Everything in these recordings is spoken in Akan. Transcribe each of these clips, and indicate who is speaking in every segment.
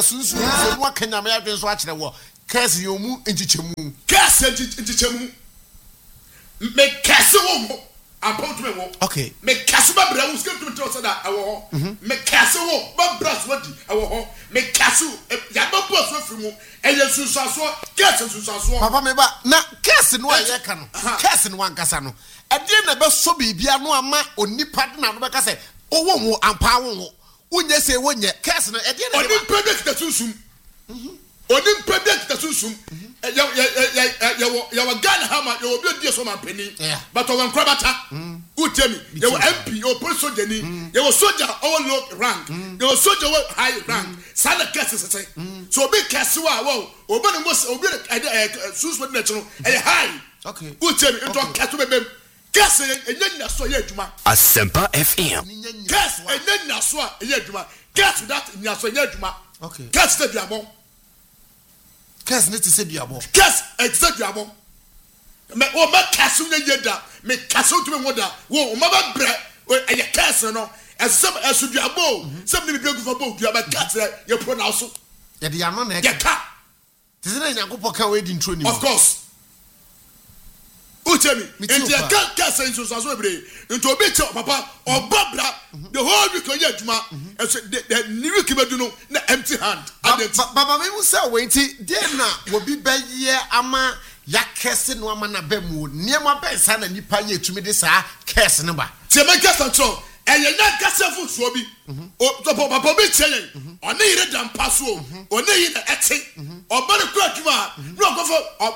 Speaker 1: sunsun so no akanya me adwen so akere wo curse yomu enchichemu
Speaker 2: curse enchichemu me curse wo about me wo
Speaker 1: okay
Speaker 2: me curse ba bra wo skip to tell say that awo ho me curse wo ba bra so di awo ho me curse ya ba bo so fi mu eye sunsaso curse sunsaso
Speaker 1: papa me ba na curse no aye ka no curse no ankasa no ade na be so bibia no ama onipa de na no be ka say owo wo ampa wo unye se wonye curse no ade na
Speaker 2: oni product the sunsum oni product the sunsum ya wa Ghana hama ya obi odi so man pani but o wan krabata utemi ya wa MP o police soldier ni ya wa soldier o low rank ya wa soldier high rank sana curse sese so obi curse wa obi no mo obi sunsum na chino e high
Speaker 1: okay
Speaker 2: utemi into curse bebem curse enya so ye adwuma
Speaker 3: Asempa FM
Speaker 2: curse enya so ye adwuma curse that nya so ye adwuma
Speaker 1: okay
Speaker 2: curse the diabon
Speaker 1: curse need to say diabo
Speaker 2: curse exactly diabon me o ma curse nya yeda me curse to me woda wo o ma ba bre e curse no esem esu diabo sem ni be go for bo diabo curse ye pronounce
Speaker 1: ye de ano na
Speaker 2: ye ka
Speaker 1: tizina nyankopɔ ka we di intro ni
Speaker 2: of course Utemi, into a curse in so bre into obi che papa obabra the whole week oye adwuma the new week be do no na empty hand
Speaker 1: baba me mu say wait dey na obi be ye ama ya curse no ama na ba mu niam ba sa na nipa ye tumi de sa curse no ba
Speaker 2: tie me curse control eye na curse fu so bi o papa be che yen one yire dam paso one yi na ete obare ku adwuma no go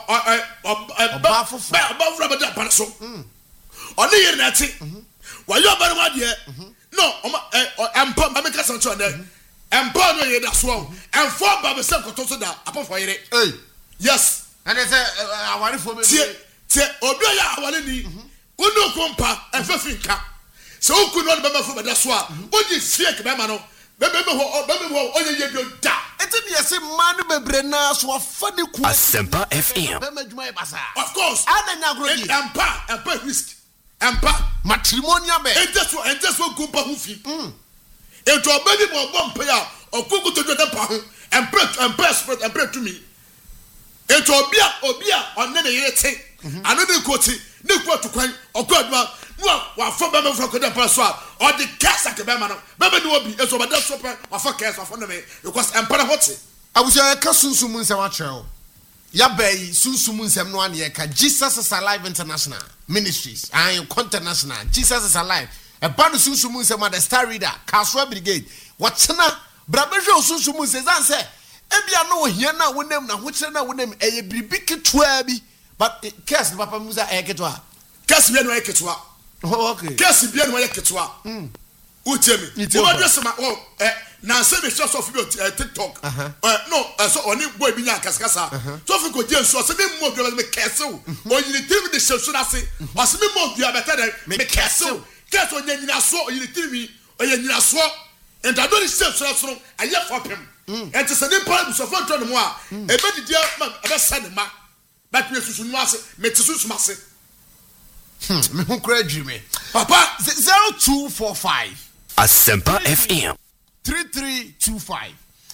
Speaker 2: for
Speaker 1: ba fufu
Speaker 2: ba fura be da pan so one yire na ete wa yo obare wa de no empa ba me curse control na empa no yire da so emfo ba be se koto so da apofo yire yes
Speaker 1: and say awari fo me
Speaker 2: tie obi ya awale ni unu kompa efefinka so ukunu no be mafo be da so a oji fake be ma no be ho onye ye bi da
Speaker 1: eti bi ese man bebre na so afa de ku
Speaker 3: Asempa FM
Speaker 1: be madwuma e basa
Speaker 2: of course
Speaker 1: ana nya agro di
Speaker 2: empa risk empa
Speaker 1: matrimonial be
Speaker 2: ente so kompa hu fi ento obedi mo bompa ya okuku to de pa ho empa spirit empa to me ento obia onne ne yete anu ne koti ne ku atukwan okwaduma no wa fo be me fo ko de pa so a o de gas akebe ma no be be no obi eso be de so pe wa fo gas wa fo no me because empara hote
Speaker 1: abusia ka sunsum nsem akyerɛw ya bai sunsum nsem no ane ka Jesus is Alive International Ministries and International Jesus is Alive e ba no sunsum nsem at the Star Reader Kaswa Brigade watena brabehwe sunsum nsem zan se ebia no ohia na wonam na hokyere na wonam eye bribi ketwa bi but case papa musa eketwa
Speaker 2: case bi no eketwa
Speaker 1: okay
Speaker 2: case bi no eketwa utemi wo address ma na se be so fi TikTok no so oni boy bi nya kaskasa so fi ko je so se me mo do me case o oyini tiri de so na se o se me mo do abeta de me case o case o nya nyina so oyini tiri oye nyina so and I don't say so aye for pem and to say the problem so for to no a e be didia ma e be sane ma but me susu no ase me tsusu ma se
Speaker 1: me hu kra adwime
Speaker 2: papa
Speaker 1: 0245
Speaker 3: Asempa FM
Speaker 1: 3325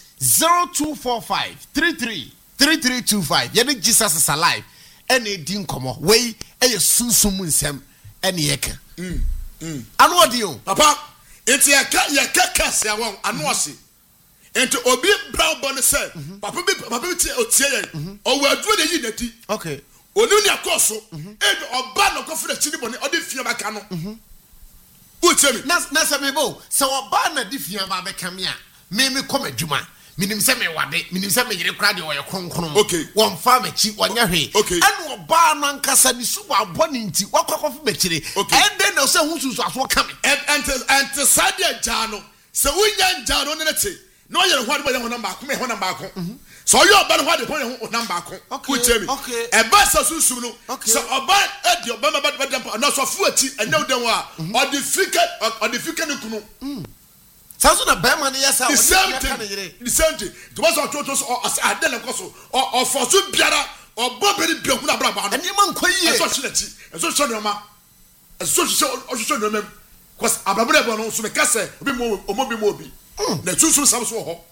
Speaker 1: 0245 3325 yene Jesus is Alive ene di nkomo we eye sunsum nsem ene yeka anu odi o
Speaker 2: papa enti ya kaka ya won anu ose enti obi brown bone say papa bi tie yen o wa aduro de yi nati
Speaker 1: okay
Speaker 2: onu ni akoso e oba no kofre chini bone odi fia baka no utemi
Speaker 1: na se mebo se oba na di fia ba beka me a me kom adwuma minim se me wade minim se me yire kra de oye kronkron
Speaker 2: okay
Speaker 1: won fa machi wonya hwe anu oba no ankasa ni su abo ni nti wakwakofu bechire ende na se hu susu aso ka me
Speaker 2: and sadia jano se wunya jano ne te no yere ho de bo number ko me ho number ko so you oba no ho de bo ho number ko utemi e ba sa susu no so oba e di oba ma ba dem no so fu ati enye dem a odifika ne kunu
Speaker 1: saso na be man yes
Speaker 2: the same thing to was to so adele koso o forso biara o boberi biahu na bra ba no
Speaker 1: eni man koyie
Speaker 2: so chileti so so no ma so no mem cause ababere bo no so me kase obi mo bi mo bi na susu sam so ho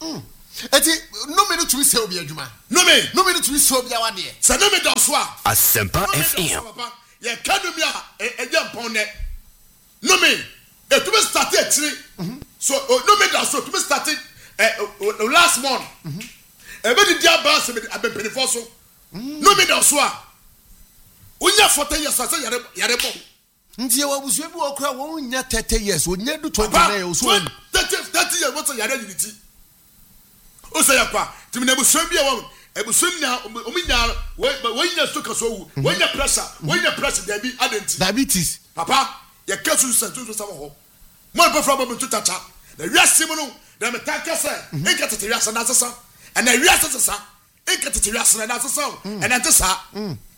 Speaker 1: Eti no me to say obi adwuma.
Speaker 2: No me
Speaker 1: to say obi awade.
Speaker 2: Say no me do so a.
Speaker 3: Asempa FM.
Speaker 2: Ye kadumi a eje pon ne. No me e to be start at 3. So no me do so to be started last month. E be di aba se be penifo so. No me do so a. Unya 40 years say yare bo.
Speaker 1: Nti e wabusu ebi okura won nya 30 years, onya do 29 years so.
Speaker 2: 30 years what yare unity. O say yakwa, timi na busu bi e won. Ebusu nya ominya we nya so kaso wu. We nya pressure there be adenti.
Speaker 1: Diabetes.
Speaker 2: Papa, ye kesu sentu so ho. Mo be from to tacha. The wiase mu no, dem tanka say, e ketete wiase na sesa. And the wiase sesa, e ketete wiase na sesa. And ante sa.